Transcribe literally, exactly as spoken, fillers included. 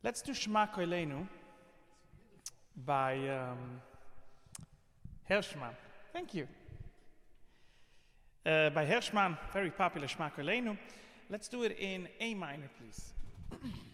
Let's do Shema Koilenu by um, Hershman. Thank you. Uh, by Hershman, very popular Shema Koilenu. Let's do it in A minor, please.